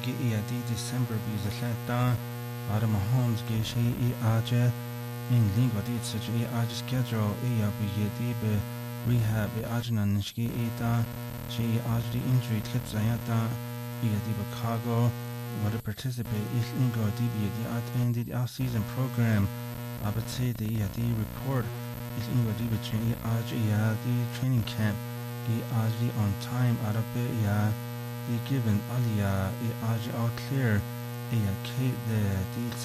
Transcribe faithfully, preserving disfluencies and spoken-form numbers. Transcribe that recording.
ge e adi December bi zahlata Adam Mahomes ge she e aje in lingua di such e aje schedule e ya bi yedi be rehab e ajnan nishki e ta she e aje di injury clips ayata e adi be cargo what to participate is lingua di bi yedi at ended our season program aber say the e adi report is lingua di be e aje e adi training camp e aje on time arabe ya the given alia e aje all clear e ya ke the deal